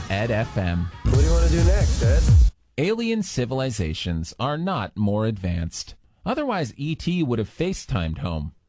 Ed FM. What do you want to do next, Ed? Alien civilizations are not more advanced. Otherwise, E.T. would have FaceTimed home.